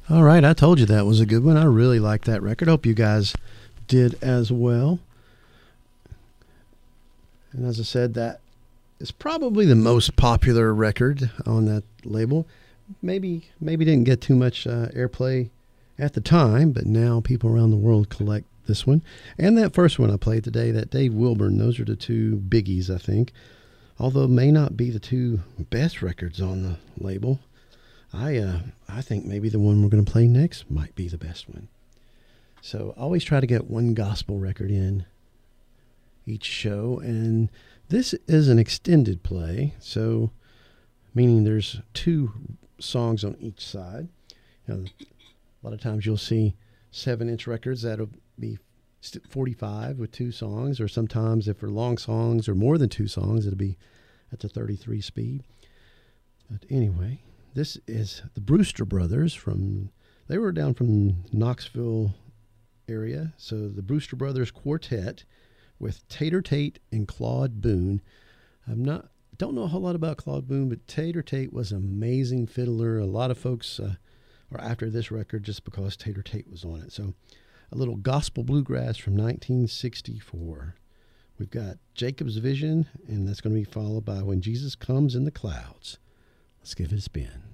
All right, I told you that was a good one. I really like that record. Hope you guys did as well. And as I said, that is probably the most popular record on that label. Maybe didn't get too much airplay at the time, but now people around the world collect this one. And that first one I played today, that Dave Wilburn, those are the two biggies, I think. Although may not be the two best records on the label. I think maybe the one we're going to play next might be the best one. So I always try to get one gospel record in each show, and this is an extended play, so meaning there's two songs on each side. You know, a lot of times you'll see 7-inch records that'll be 45 with two songs, or sometimes if they're long songs or more than two songs, it'll be at the 33 speed. But anyway, this is the Brewster Brothers they were down from Knoxville area. So the Brewster Brothers Quartet with Tater Tate and Claude Boone. Don't know a whole lot about Claude Boone, but Tater Tate was an amazing fiddler. A lot of folks are after this record just because Tater Tate was on it. So a little gospel bluegrass from 1964. We've got Jacob's Vision, and that's going to be followed by When Jesus Comes in the Clouds. Let's give it a spin.